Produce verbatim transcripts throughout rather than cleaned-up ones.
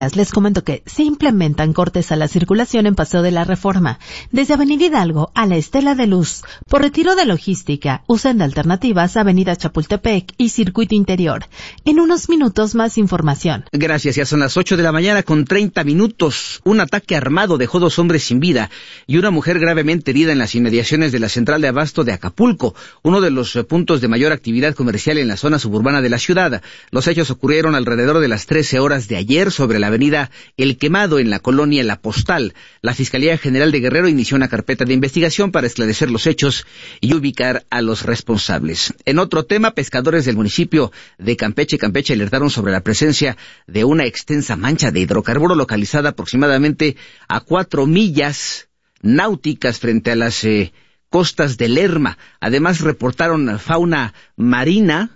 Les comento que se implementan cortes a la circulación en Paseo de la Reforma, desde Avenida Hidalgo a la Estela de Luz. Por retiro de logística, usen de alternativas Avenida Chapultepec y Circuito Interior. En unos minutos más información. Gracias, ya son las ocho de la mañana con treinta minutos. Un ataque armado dejó dos hombres sin vida y una mujer gravemente herida en las inmediaciones de la central de abasto de Acapulco, uno de los puntos de mayor actividad comercial en la zona suburbana de la ciudad. Los hechos ocurrieron alrededor de las trece horas de ayer sobre la avenida El Quemado en la colonia La Postal. La Fiscalía General de Guerrero inició una carpeta de investigación para esclarecer los hechos y ubicar a los responsables. En otro tema, pescadores del municipio de Campeche, Campeche alertaron sobre la presencia de una extensa mancha de hidrocarburo localizada aproximadamente a cuatro millas náuticas frente a las eh, costas de Lerma. Además, reportaron fauna marina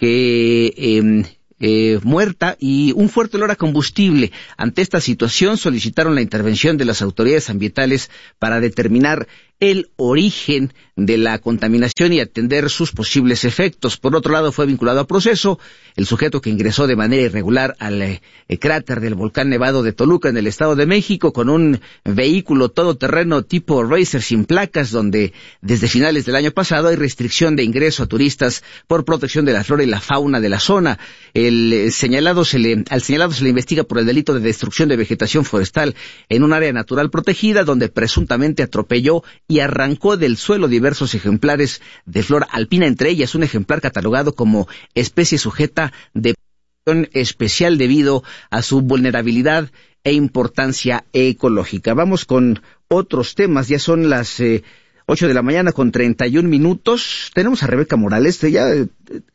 que eh, Eh, muerta y un fuerte olor a combustible. Ante esta situación solicitaron la intervención de las autoridades ambientales para determinar el origen de la contaminación y atender sus posibles efectos. Por otro lado, fue vinculado a proceso el sujeto que ingresó de manera irregular al eh, cráter del volcán Nevado de Toluca en el Estado de México con un vehículo todoterreno tipo Racer sin placas, donde desde finales del año pasado hay restricción de ingreso a turistas por protección de la flora y la fauna de la zona. El eh, señalado se le, al señalado se le investiga por el delito de destrucción de vegetación forestal en un área natural protegida, donde presuntamente atropelló y arrancó del suelo diversos ejemplares de flora alpina, entre ellas un ejemplar catalogado como especie sujeta de protección especial debido a su vulnerabilidad e importancia ecológica. Vamos con otros temas, ya son las eh, ocho de la mañana con treinta y un minutos. Tenemos a Rebeca Morales, ya eh,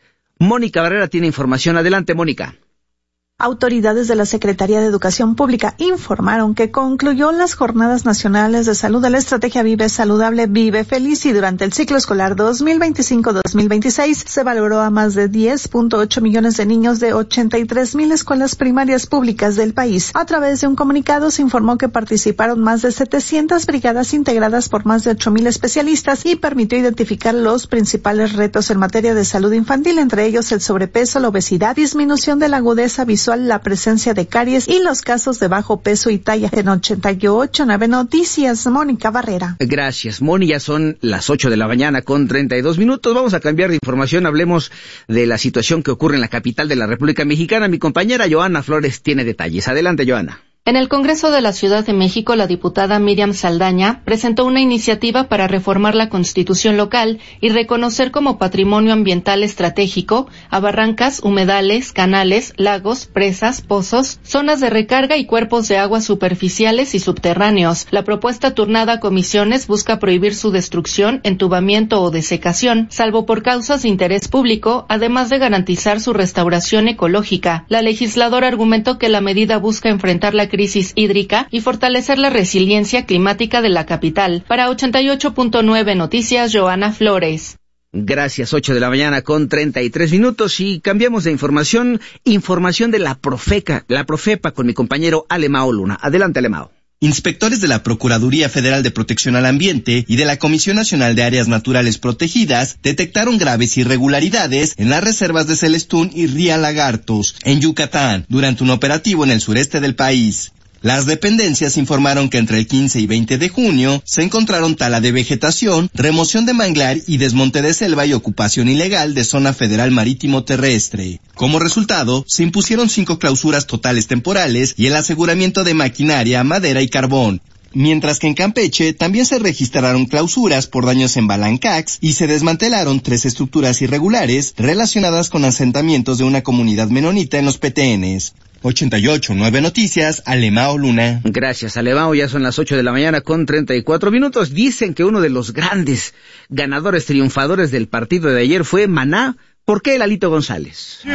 Mónica Barrera tiene información. Adelante, Mónica. Autoridades de la Secretaría de Educación Pública informaron que concluyó las Jornadas Nacionales de Salud de la Estrategia Vive Saludable, Vive Feliz, y durante el ciclo escolar dos mil veinticinco dos mil veintiséis se valoró a más de diez punto ocho millones de niños de ochenta y tres mil escuelas primarias públicas del país. A través de un comunicado se informó que participaron más de setecientas brigadas integradas por más de ocho mil especialistas y permitió identificar los principales retos en materia de salud infantil, entre ellos el sobrepeso, la obesidad, disminución de la agudeza visual, la presencia de caries y los casos de bajo peso y talla. En ochenta y ocho punto nueve Noticias, Mónica Barrera. Gracias, Moni. Ya son las ocho de la mañana con treinta y dos minutos. Vamos a cambiar de información. Hablemos de la situación que ocurre en la capital de la República Mexicana. Mi compañera Joana Flores tiene detalles. Adelante, Joana. En el Congreso de la Ciudad de México, la diputada Miriam Saldaña presentó una iniciativa para reformar la Constitución local y reconocer como patrimonio ambiental estratégico a barrancas, humedales, canales, lagos, presas, pozos, zonas de recarga y cuerpos de agua superficiales y subterráneos. La propuesta turnada a comisiones busca prohibir su destrucción, entubamiento o desecación, salvo por causas de interés público, además de garantizar su restauración ecológica. La legisladora argumentó que la medida busca enfrentar la crisis hídrica y fortalecer la resiliencia climática de la capital. Para ochenta y ocho punto nueve Noticias, Joana Flores. Gracias, ocho de la mañana con treinta y tres minutos y cambiamos de información, información de la Profeca, la Profepa con mi compañero Alemao Luna. Adelante, Alemao. Inspectores de la Procuraduría Federal de Protección al Ambiente y de la Comisión Nacional de Áreas Naturales Protegidas detectaron graves irregularidades en las reservas de Celestún y Ría Lagartos, en Yucatán, durante un operativo en el sureste del país. Las dependencias informaron que entre el quince y veinte de junio se encontraron tala de vegetación, remoción de manglar y desmonte de selva y ocupación ilegal de zona federal marítimo terrestre. Como resultado, se impusieron cinco clausuras totales temporales y el aseguramiento de maquinaria, madera y carbón. Mientras que en Campeche también se registraron clausuras por daños en Balancax y se desmantelaron tres estructuras irregulares relacionadas con asentamientos de una comunidad menonita en los Petenes. ochenta y ocho punto nueve Noticias, Alemao Luna. Gracias, Alemao. Ya son las ocho de la mañana con treinta y cuatro minutos. Dicen que uno de los grandes ganadores triunfadores del partido de ayer fue Maná. ¿Por qué Lalito González? Yo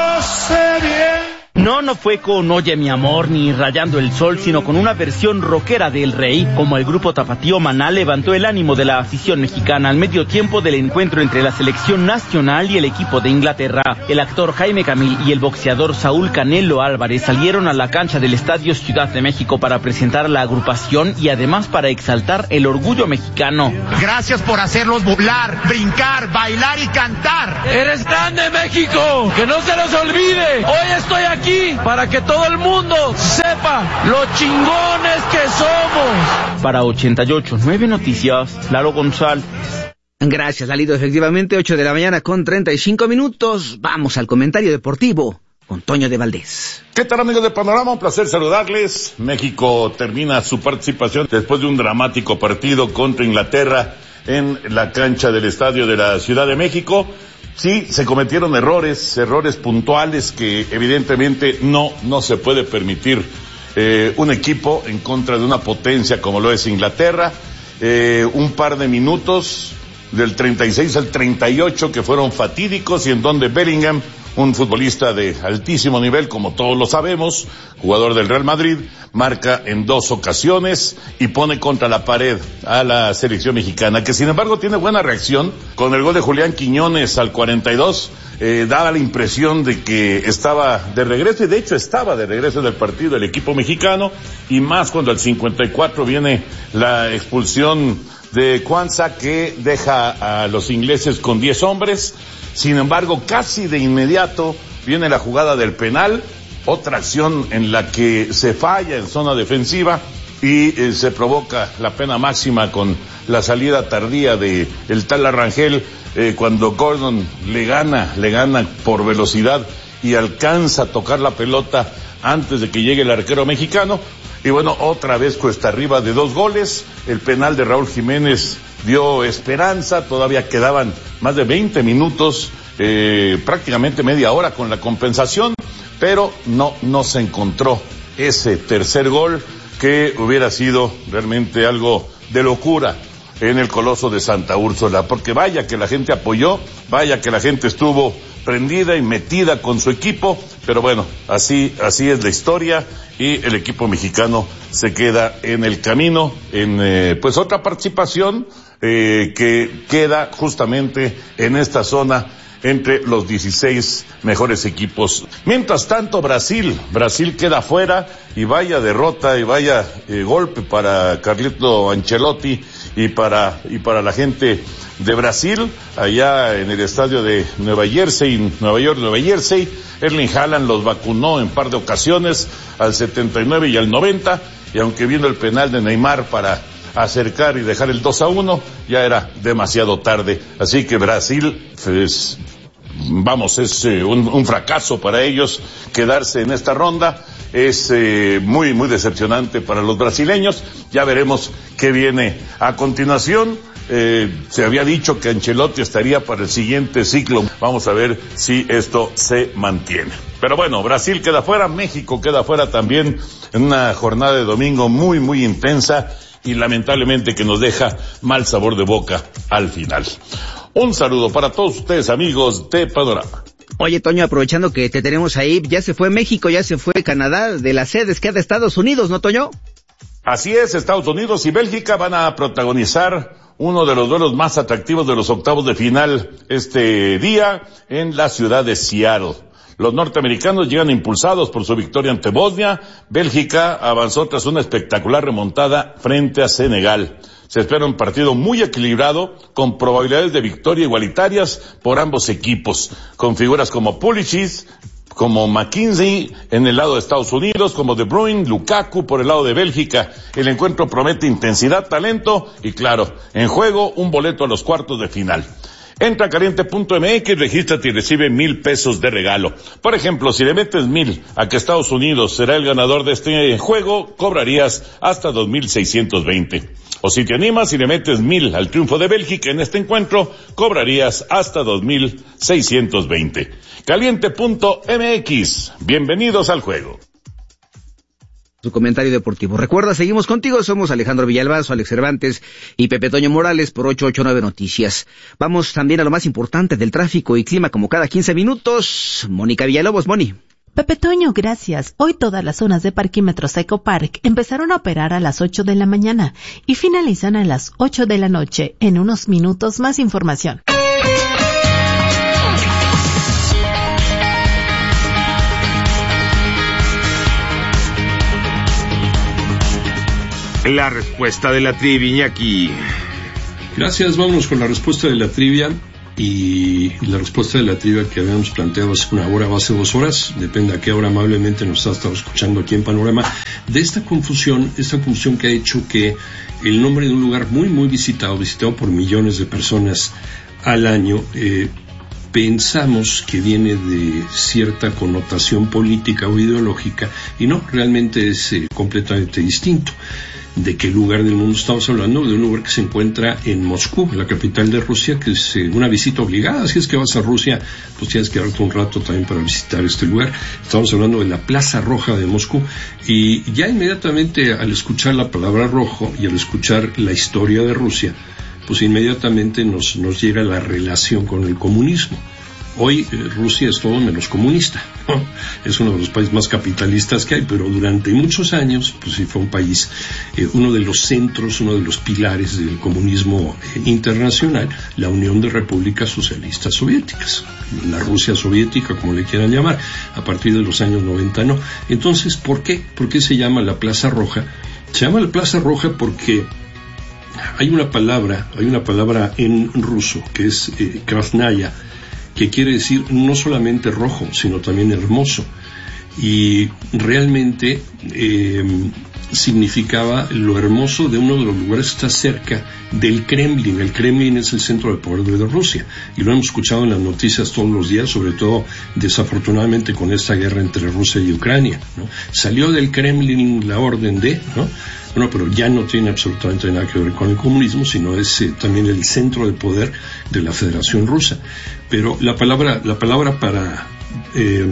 sé bien. No, no fue con Oye mi amor ni Rayando el Sol, sino con una versión rockera de El Rey, como el grupo tapatío Maná levantó el ánimo de la afición mexicana al medio tiempo del encuentro entre la selección nacional y el equipo de Inglaterra. El actor Jaime Camil y el boxeador Saúl Canelo Álvarez salieron a la cancha del Estadio Ciudad de México para presentar la agrupación y además para exaltar el orgullo mexicano. Gracias por hacerlos volar, brincar, bailar y cantar. ¡Eres grande, México! ¡Que no se nos olvide! Hoy estoy aquí aquí para que todo el mundo sepa lo chingones que somos. Para ochenta y ocho punto nueve Noticias, Lalo González. Gracias, Lalido. Efectivamente, ocho de la mañana con treinta y cinco minutos. Vamos al comentario deportivo con Toño de Valdés. ¿Qué tal, amigos de Panorama? Un placer saludarles. México termina su participación después de un dramático partido contra Inglaterra en la cancha del Estadio de la Ciudad de México. Sí, se cometieron errores, errores puntuales que evidentemente no, no se puede permitir eh, un equipo en contra de una potencia como lo es Inglaterra. Eh, un par de minutos del treinta y seis al treinta y ocho que fueron fatídicos y en donde Bellingham, un futbolista de altísimo nivel, como todos lo sabemos, jugador del Real Madrid, marca en dos ocasiones y pone contra la pared a la selección mexicana, que sin embargo tiene buena reacción. Con el gol de Julián Quiñones al cuarenta y dos, eh, daba la impresión de que estaba de regreso, y de hecho estaba de regreso del partido el equipo mexicano, y más cuando al cincuenta y cuatro viene la expulsión de Kwanzaa, que deja a los ingleses con diez hombres. Sin embargo, casi de inmediato viene la jugada del penal, otra acción en la que se falla en zona defensiva y eh, se provoca la pena máxima con la salida tardía de el tal Arrangel, eh, cuando Gordon le gana, le gana por velocidad y alcanza a tocar la pelota antes de que llegue el arquero mexicano. Y bueno, otra vez cuesta arriba de dos goles. El penal de Raúl Jiménez dio esperanza, todavía quedaban más de veinte minutos, eh, prácticamente media hora con la compensación, pero no, no se encontró ese tercer gol que hubiera sido realmente algo de locura en el Coloso de Santa Úrsula, porque vaya que la gente apoyó, vaya que la gente estuvo prendida y metida con su equipo, pero bueno, así, así es la historia, y el equipo mexicano se queda en el camino, en eh, pues otra participación eh, que queda justamente en esta zona entre los dieciséis mejores equipos. Mientras tanto, Brasil, Brasil queda fuera, y vaya derrota y vaya eh, golpe para Carlito Ancelotti y para y para la gente de Brasil, allá en el estadio de Nueva Jersey, Nueva York, Nueva Jersey. Erling Haaland los vacunó en par de ocasiones, al setenta y nueve y al noventa, y aunque vino el penal de Neymar para acercar y dejar el dos a uno, ya era demasiado tarde. Así que Brasil, pues, vamos, es eh, un, un fracaso para ellos quedarse en esta ronda. Es eh, muy, muy decepcionante para los brasileños. Ya veremos qué viene a continuación. Eh, se había dicho que Ancelotti estaría para el siguiente ciclo. Vamos a ver si esto se mantiene. Pero bueno, Brasil queda fuera, México queda fuera también en una jornada de domingo muy, muy intensa y lamentablemente que nos deja mal sabor de boca al final. Un saludo para todos ustedes, amigos de Panorama. Oye, Toño, aprovechando que te tenemos ahí, ya se fue México, ya se fue Canadá, de las sedes queda Estados Unidos, ¿no, Toño? Así es, Estados Unidos y Bélgica van a protagonizar uno de los duelos más atractivos de los octavos de final este día en la ciudad de Seattle. Los norteamericanos llegan impulsados por su victoria ante Bosnia. Bélgica avanzó tras una espectacular remontada frente a Senegal. Se espera un partido muy equilibrado, con probabilidades de victoria igualitarias por ambos equipos, con figuras como Pulisic, como McKenzie en el lado de Estados Unidos, como De Bruyne, Lukaku por el lado de Bélgica. El encuentro promete intensidad, talento y, claro, en juego un boleto a los cuartos de final. Entra a caliente punto m x, regístrate y recibe mil pesos de regalo. Por ejemplo, si le metes mil a que Estados Unidos será el ganador de este juego, cobrarías hasta dos mil seiscientos veinte. O si te animas y le metes mil al triunfo de Bélgica en este encuentro, cobrarías hasta dos mil seiscientos veinte. caliente punto m x, bienvenidos al juego. Su comentario deportivo. Recuerda, seguimos contigo, somos Alejandro Villalbazo, Alex Cervantes y Pepe Toño Morales por ocho ocho nueve Noticias. Vamos también a lo más importante del tráfico y clima como cada quince minutos. Mónica Villalobos, Moni. Pepe Toño, gracias. Hoy todas las zonas de parquímetros Eco Park empezaron a operar a las ocho de la mañana y finalizan a las ocho de la noche. En unos minutos más información. La respuesta de la trivia, Iñaki. Gracias, vámonos con la respuesta de la trivia. Y la respuesta de la trivia que habíamos planteado hace una hora o hace dos horas, depende a qué hora amablemente nos ha estado escuchando aquí en Panorama, de esta confusión, esta confusión que ha hecho que el nombre de un lugar muy, muy visitado, visitado por millones de personas al año, eh, pensamos que viene de cierta connotación política o ideológica, y no, realmente es eh, completamente distinto. ¿De qué lugar del mundo estamos hablando? De un lugar que se encuentra en Moscú, la capital de Rusia, que es eh, una visita obligada. Si es que vas a Rusia, pues tienes que darte un rato también para visitar este lugar. Estamos hablando de la Plaza Roja de Moscú, y ya inmediatamente al escuchar la palabra rojo y al escuchar la historia de Rusia, pues inmediatamente nos, nos llega la relación con el comunismo. Hoy eh, Rusia es todo menos comunista, ¿no? Es uno de los países más capitalistas que hay, pero durante muchos años, pues sí fue un país, eh, uno de los centros, uno de los pilares del comunismo eh, internacional, la Unión de Repúblicas Socialistas Soviéticas, la Rusia soviética, como le quieran llamar, a partir de los años noventa, ¿no? Entonces, ¿por qué? ¿Por qué se llama la Plaza Roja? Se llama la Plaza Roja porque hay una palabra, hay una palabra en ruso que es eh, krasnaya, que quiere decir no solamente rojo, sino también hermoso. Y realmente eh, significaba lo hermoso de uno de los lugares que está cerca del Kremlin. El Kremlin es el centro de poder de Rusia, y lo hemos escuchado en las noticias todos los días, sobre todo desafortunadamente con esta guerra entre Rusia y Ucrania, ¿no? Salió del Kremlin la orden de, ¿no? Bueno, pero ya no tiene absolutamente nada que ver con el comunismo, sino es eh, también el centro de poder de la Federación Rusa. Pero la palabra, la palabra para eh,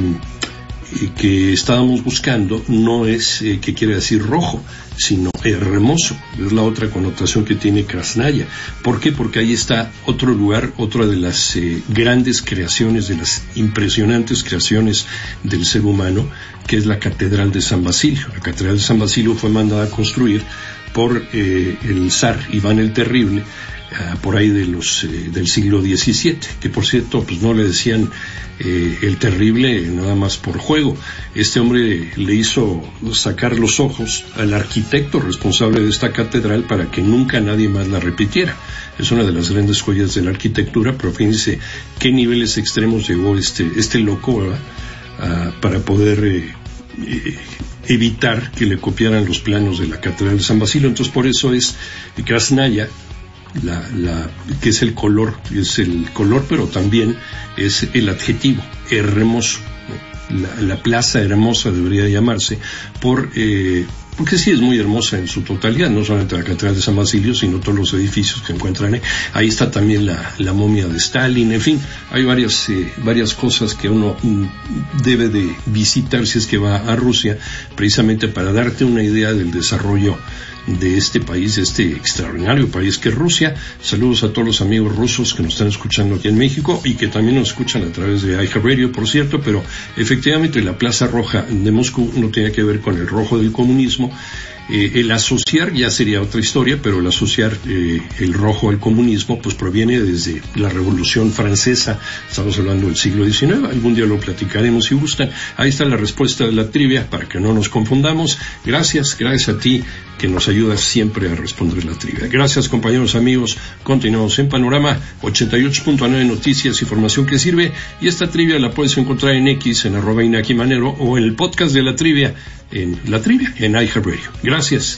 que estábamos buscando no es eh, que quiere decir rojo, sino hermoso. Es la otra connotación que tiene Krasnaya. ¿Por qué? Porque ahí está otro lugar, otra de las eh, grandes creaciones, de las impresionantes creaciones del ser humano, que es la Catedral de San Basilio. La Catedral de San Basilio fue mandada a construir por eh, el zar Iván el Terrible, Uh, por ahí de los eh, del siglo diecisiete, que por cierto pues no le decían eh, el Terrible nada más por juego. Este hombre le hizo sacar los ojos al arquitecto responsable de esta catedral para que nunca nadie más la repitiera. Es una de las grandes joyas de la arquitectura, pero fíjense qué niveles extremos llegó este este loco, ¿verdad? Uh, para poder eh, eh, evitar que le copiaran los planos de la Catedral de San Basilio. Entonces por eso es Krasnaya, La, la, que es el color, es el color, pero también es el adjetivo, hermoso, ¿no? La, la plaza hermosa debería llamarse, por, eh, porque sí es muy hermosa en su totalidad, no solamente la Catedral de San Basilio, sino todos los edificios que encuentran ahí. Ahí está también la, la momia de Stalin, en fin, hay varias, eh, varias cosas que uno mm, debe de visitar si es que va a Rusia, precisamente para darte una idea del desarrollo de este país, de este extraordinario país que es Rusia. Saludos a todos los amigos rusos que nos están escuchando aquí en México y que también nos escuchan a través de iHeartRadio, por cierto, pero efectivamente la Plaza Roja de Moscú no tiene que ver con el rojo del comunismo. Eh, el asociar ya sería otra historia, pero el asociar eh, el rojo al comunismo pues proviene desde la Revolución Francesa. Estamos hablando del siglo diecinueve, algún día lo platicaremos si gustan. Ahí está la respuesta de la trivia para que no nos confundamos. Gracias, gracias a ti que nos ayudas siempre a responder la trivia. Gracias, compañeros, amigos. Continuamos en Panorama ochenta y ocho punto nueve, noticias, información que sirve, y esta trivia la puedes encontrar en X, en arroba Inaki Manero, o en el podcast de la trivia, en la trivia, en iHeartRadio. Gracias.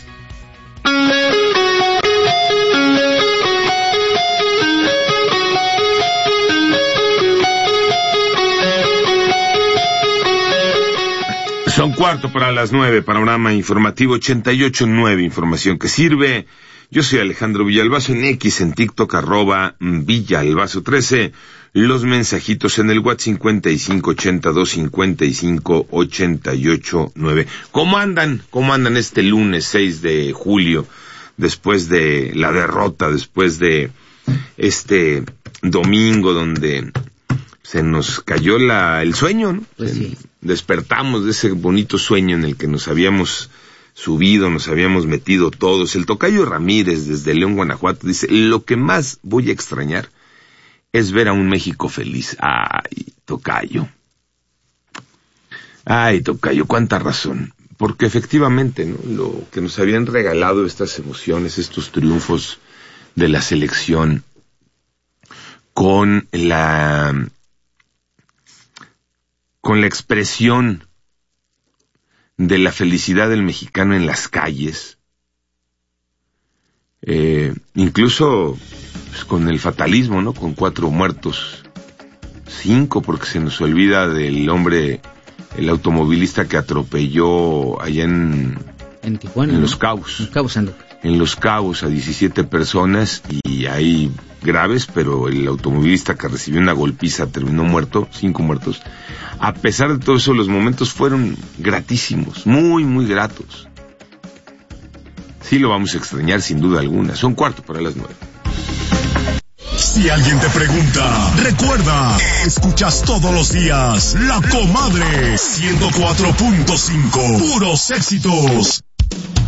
Son cuarto para las nueve, Panorama Informativo ochenta y ocho punto nueve, información que sirve. Yo soy Alejandro Villalbazo, en X, en TikTok, arroba Villalbazo trece. Los mensajitos en el WhatsApp cincuenta y cinco ochenta y dos cincuenta y cinco ochenta y ocho nueve. ¿Cómo andan? ¿Cómo andan este lunes seis de julio? Después de la derrota, después de este domingo donde se nos cayó la, el sueño, ¿no? Pues sí. Despertamos de ese bonito sueño en el que nos habíamos subido, nos habíamos metido todos. El tocayo Ramírez desde León, Guanajuato, dice: lo que más voy a extrañar es ver a un México feliz. Ay, tocayo. Ay, tocayo, cuánta razón. Porque efectivamente, ¿no?, lo que nos habían regalado estas emociones, estos triunfos de la selección, con la con la expresión de la felicidad del mexicano en las calles, eh, incluso pues, con el fatalismo, ¿no? Con cuatro muertos, cinco, porque se nos olvida del hombre, el automovilista que atropelló allá en, en Tijuana, en ¿no? Los Cabos, en Cabos, ando. en Los Cabos a diecisiete personas, y hay graves, pero el automovilista que recibió una golpiza terminó muerto, cinco muertos. A pesar de todo eso, los momentos fueron gratísimos, muy, muy gratos. Sí lo vamos a extrañar sin duda alguna. Son cuarto para las nueve. Si alguien te pregunta, recuerda, escuchas todos los días La Comadre ciento cuatro punto cinco, puros éxitos.